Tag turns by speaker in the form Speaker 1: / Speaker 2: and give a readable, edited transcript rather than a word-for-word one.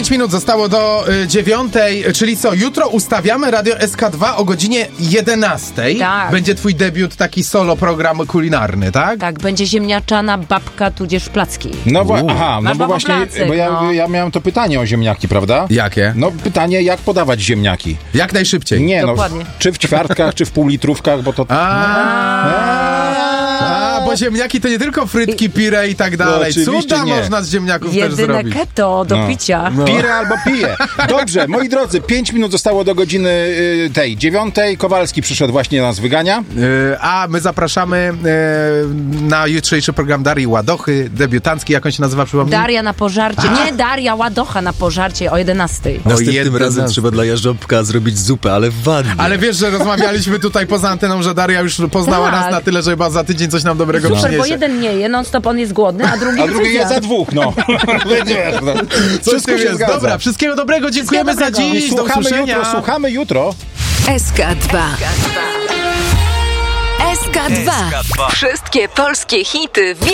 Speaker 1: 5 minut zostało do 9, czyli co, jutro ustawiamy Radio SK2 o godzinie 11.
Speaker 2: Tak.
Speaker 1: Będzie twój debiut, taki solo program kulinarny, tak?
Speaker 2: Tak, będzie ziemniaczana babka tudzież placki.
Speaker 3: No aha,
Speaker 2: Masz
Speaker 3: bo właśnie,
Speaker 2: placek,
Speaker 3: bo
Speaker 2: no.
Speaker 3: ja miałem to pytanie o ziemniaki, prawda?
Speaker 1: Jakie?
Speaker 3: No pytanie, jak podawać ziemniaki?
Speaker 1: Jak najszybciej.
Speaker 3: Nie,
Speaker 2: Dokładnie.
Speaker 3: czy w ćwiartkach, czy w półlitrówkach, bo to...
Speaker 1: Bo ziemniaki to nie tylko frytki, pire i tak dalej.
Speaker 3: oczywiście
Speaker 1: Cuda
Speaker 3: nie.
Speaker 1: można z ziemniaków też
Speaker 2: Jedyne
Speaker 1: zrobić.
Speaker 2: keto do picia.
Speaker 3: Pire albo pije. Dobrze, moi drodzy, 5 minut zostało do godziny tej 9. Kowalski przyszedł właśnie, nas wygania.
Speaker 1: A my zapraszamy na jutrzejszy program Darii Ładochy, debiutancki, jak on się nazywa, przypomnij?
Speaker 2: Daria na pożarcie. Nie, Daria Ładocha na pożarcie o 11.
Speaker 4: Następnym
Speaker 1: 11.
Speaker 4: razem trzeba dla Jarząbka zrobić zupę, ale w wannie.
Speaker 1: Ale wiesz, że rozmawialiśmy tutaj poza anteną, że Daria już poznała
Speaker 2: Tak.
Speaker 1: nas na tyle, że chyba za tydzień coś nam dobrego
Speaker 2: Super,
Speaker 1: przyniesie.
Speaker 2: bo jeden nie je, non-stop on jest głodny, a drugi
Speaker 3: A drugi
Speaker 2: wysypia.
Speaker 3: jest za dwóch, no. Wiesz, no.
Speaker 1: Coś
Speaker 3: Wszystko
Speaker 1: tym
Speaker 3: się
Speaker 1: jest.
Speaker 3: zgadza.
Speaker 1: Dobra, wszystkiego dobrego, dziękujemy
Speaker 2: Wszystkiego
Speaker 1: za
Speaker 2: dobrego.
Speaker 1: dziś, do
Speaker 3: Słuchamy
Speaker 1: usłyszenia.
Speaker 3: jutro, słuchamy jutro.
Speaker 5: SK2. SK2. Wszystkie polskie hity w